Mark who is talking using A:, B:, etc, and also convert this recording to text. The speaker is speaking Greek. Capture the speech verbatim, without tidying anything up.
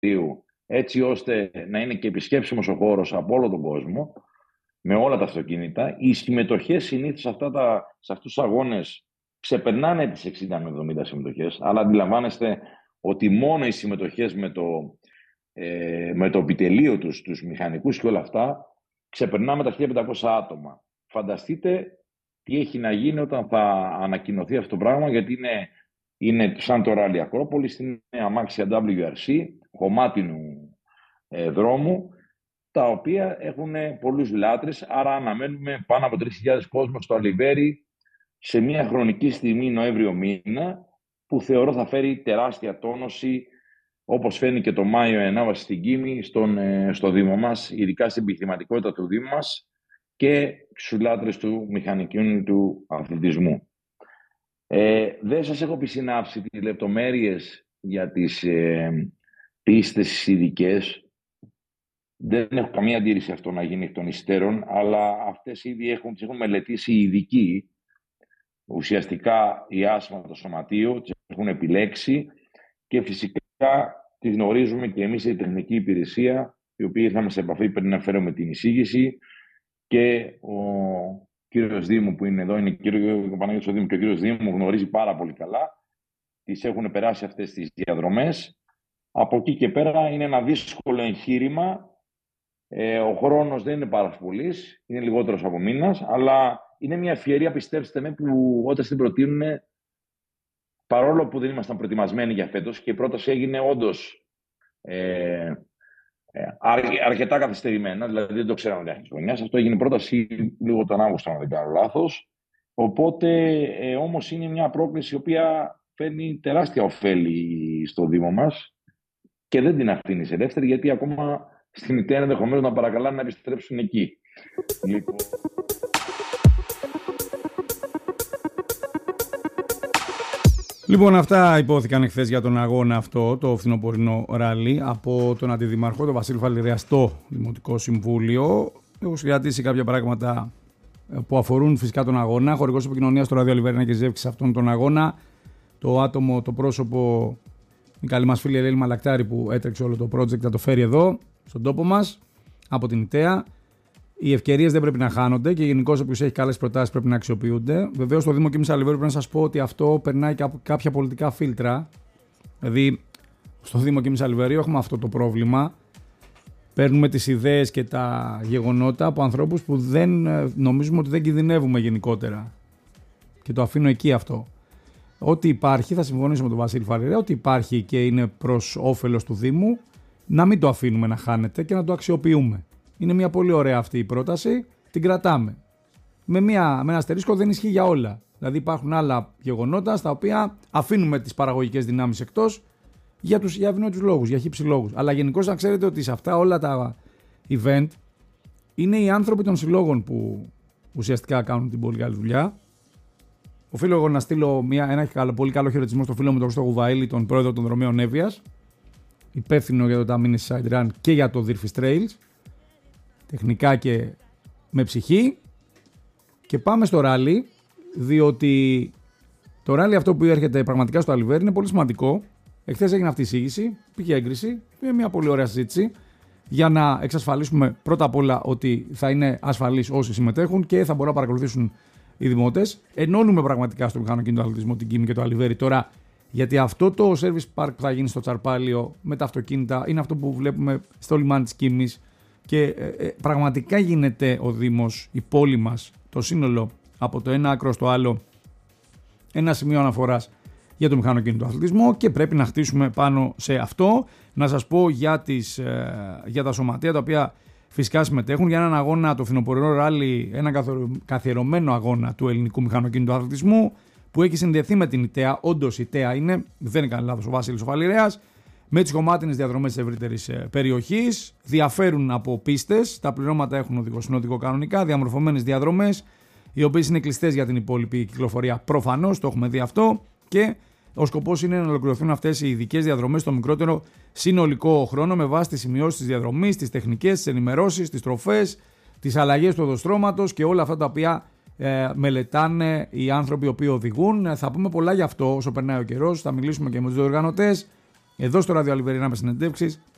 A: Αλιβερίου, έτσι ώστε να είναι και επισκέψιμος ο χώρος από όλο τον κόσμο, με όλα τα αυτοκίνητα. Οι συμμετοχές συνήθως σε, αυτά τα, σε αυτούς τους αγώνες ξεπερνάνε τις εξήντα με εβδομήντα συμμετοχές, αλλά αντιλαμβάνεστε ότι μόνο οι συμμετοχές με το, ε, με το επιτελείο τους, τους μηχανικούς και όλα αυτά, ξεπερνάμε τα χίλια πεντακόσια άτομα. Φανταστείτε τι έχει να γίνει όταν θα ανακοινωθεί αυτό το πράγμα, γιατί είναι, είναι σαν το Ράλι Ακρόπολης, είναι αμάξια ντάμπλιου αρ σι, χωμάτινου ε, δρόμου, τα οποία έχουν πολλούς λάτρες, άρα αναμένουμε πάνω από τρεις χιλιάδες κόσμο στο Αλιβέρι σε μια χρονική στιγμή Νοέμβριο μήνα, που θεωρώ θα φέρει τεράστια τόνωση, όπως φαίνει και το Μάιο ενάβαση στην Κίμη, στον, στο Δήμο μας, ειδικά στην επιχειρηματικότητα του Δήμου μας και στους λάτρες του μηχανικού του αθλητισμού. Ε, δεν σας έχω επισυνάψει τις λεπτομέρειες για τις ε, πίστες ειδικές. Δεν έχω καμία αντίρρηση αυτό να γίνει εκ των υστέρων, αλλά αυτές ήδη έχουν, τις έχουν μελετήσει οι ειδικοί, ουσιαστικά η άσμα, το σωματείο, τις έχουν επιλέξει και φυσικά τις γνωρίζουμε και εμείς η τεχνική υπηρεσία, η οποία ήρθαμε σε επαφή πριν να φέρουμε την εισήγηση, και ο κύριος Δήμου που είναι εδώ, είναι ο Παναγιώτης Δήμου, και ο κύριος Δήμου γνωρίζει πάρα πολύ καλά. Τις έχουν περάσει αυτές τις διαδρομές. Από εκεί και πέρα είναι ένα δύσκολο εγχείρημα. Ε, ο χρόνος δεν είναι πάρα πολύς, είναι λιγότερος από μήνας, αλλά είναι μια ευκαιρία, πιστέψτε με, που όταν την προτείνουν, παρόλο που δεν ήμασταν προετοιμασμένοι για φέτος, και η πρόταση έγινε όντως ε, ε, αρκετά καθυστερημένα, δηλαδή δεν το ξέραμε την αρχή της χρονιάς. Αυτό έγινε πρόταση λίγο τον Αύγουστο, αν δεν κάνω λάθος. Οπότε ε, όμως είναι μια πρόκληση η οποία φέρνει τεράστια ωφέλη στο Δήμο μας και δεν την αφήνει σε ελεύθερη, γιατί ακόμα στην μητέρα ενδεχομένως να παρακαλάνε να επιστρέψουν εκεί. Λοιπόν...
B: Λοιπόν, αυτά υπόθηκαν εχθές για τον αγώνα αυτό, το φθινοπορεινό ράλι, από τον Αντιδημαρχό, τον Βασίλη Φαλιρέα, στο Δημοτικό Συμβούλιο. Έχω συγκρατήσει κάποια πράγματα που αφορούν φυσικά τον αγώνα. Χορηγός επικοινωνίας στο Ράδιο Αλιβέρνα και ζεύξη σε αυτόν τον αγώνα. Το άτομο, το πρόσωπο, η καλή μας φίλη Ελένη Μαλακτάρη, που έτρεξε όλο το project, να το φέρει εδώ, στον τόπο μας, από την ΙΤΕΑ. Οι ευκαιρίες δεν πρέπει να χάνονται και γενικώς όποιος έχει καλές προτάσεις πρέπει να αξιοποιούνται. Βεβαίως, στο Δήμο Κίμης Αλιβέρου πρέπει να σας πω ότι αυτό περνάει και από κάποια πολιτικά φίλτρα. Δηλαδή, στο Δήμο Κίμης Αλιβέρου έχουμε αυτό το πρόβλημα. Παίρνουμε τις ιδέες και τα γεγονότα από ανθρώπους που δεν νομίζουμε ότι δεν κινδυνεύουμε γενικότερα. Και το αφήνω εκεί αυτό. Ό,τι υπάρχει, θα συμφωνήσω με τον Βασίλη Φαλιρέα, ότι υπάρχει και είναι προς όφελος του Δήμου, να μην το αφήνουμε να χάνεται και να το αξιοποιούμε. Είναι μια πολύ ωραία αυτή η πρόταση, την κρατάμε. Με, μια, με ένα αστερίσκο δεν ισχύει για όλα. Δηλαδή υπάρχουν άλλα γεγονότα στα οποία αφήνουμε τις παραγωγικές δυνάμεις εκτός για, τους, για ευνόητους λόγους, για χύψη λόγους. Αλλά γενικώς να ξέρετε ότι σε αυτά όλα τα event είναι οι άνθρωποι των συλλόγων που ουσιαστικά κάνουν την πολύ καλή δουλειά. Οφείλω εγώ να στείλω μια, ένα καλό, πολύ καλό χαιρετισμό στο φίλο μου τον Χρήστο Γουβαήλη, τον πρόεδρο των Δρομέων Εύβοιας, υπεύθυνο για το ταμείο Side Run και για το Dirfis Trails, τεχνικά και με ψυχή. Και πάμε στο ράλι, διότι το ράλι αυτό που έρχεται πραγματικά στο Αλιβέρι είναι πολύ σημαντικό. Εχθές έγινε αυτή η εισήγηση, πήγε έγκριση, είναι μια πολύ ωραία συζήτηση για να εξασφαλίσουμε πρώτα απ' όλα ότι θα είναι ασφαλείς όσοι συμμετέχουν και θα μπορούν να παρακολουθήσουν οι δημότες. Ενώνουμε πραγματικά στο μηχανοκίνητο αθλητισμό την Κίμη και το Αλιβέρι τώρα, γιατί αυτό το service park που θα γίνει στο Τσαρπάλιο με τα αυτοκίνητα είναι αυτό που βλέπουμε στο λιμάνι της Κίμης και ε, ε, πραγματικά γίνεται ο Δήμος, η πόλη μας, το σύνολο από το ένα άκρο στο άλλο ένα σημείο αναφοράς για το μηχανοκίνητο αθλητισμό και πρέπει να χτίσουμε πάνω σε αυτό. Να σας πω για, τις, ε, για τα σωματεία τα οποία φυσικά συμμετέχουν για έναν αγώνα, το φθινοπορεινό ράλι, ένα καθιερωμένο αγώνα του ελληνικού μηχανοκίνητου αθλητισμού που έχει συνδεθεί με την ΙΤΕΑ. Όντως η ΙΤΕΑ είναι, δεν είναι κανένα λάθος, ο Βασίλης ο Φαλιρέας, με τις κομμάτινες διαδρομές της ευρύτερης περιοχής. Διαφέρουν από πίστες, τα πληρώματα έχουν οδηγό-συνοδικό κανονικά, διαμορφωμένες διαδρομές, οι οποίες είναι κλειστές για την υπόλοιπη κυκλοφορία. Προφανώς το έχουμε δει αυτό και ο σκοπός είναι να ολοκληρωθούν αυτές οι ειδικές διαδρομές στο μικρότερο συνολικό χρόνο με βάση τις σημειώσεις της διαδρομής, τις τεχνικές, τις ενημερώσεις, τις τροφές, τις αλλαγές του οδοστρώματος και όλα αυτά τα οποία ε, μελετάνε οι άνθρωποι οι οποίοι οδηγούν. Θα πούμε πολλά γι' αυτό όσο περνάει ο καιρός, θα μιλήσουμε και με τους διοργανωτές. Εδώ στο Ράδιο Αλιβέρι με συνεντεύξεις